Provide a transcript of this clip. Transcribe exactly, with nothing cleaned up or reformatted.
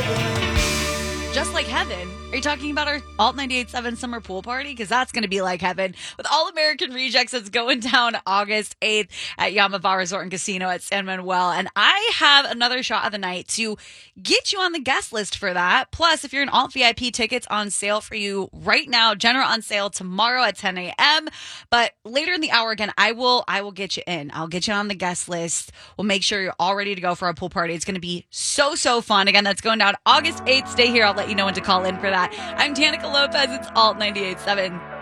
Just like heaven. Are you talking about our Alt ninety-eight point seven summer pool party? Because that's going to be like heaven with All American Rejects. It's going down August eighth at Yamava Resort and Casino at San Manuel. And I have another shot of the night to get you on the guest list for that. Plus, if you're an Alt V I P, tickets on sale for you right now. General on sale tomorrow at ten a.m. But later in the hour, again, I will I will get you in. I'll get you on the guest list. We'll make sure you're all ready to go for our pool party. It's going to be so, so fun. Again, that's going down August eighth. Stay here. I'll let you know when to call in for that. I'm Danica Lopez. It's Alt ninety-eight point seven.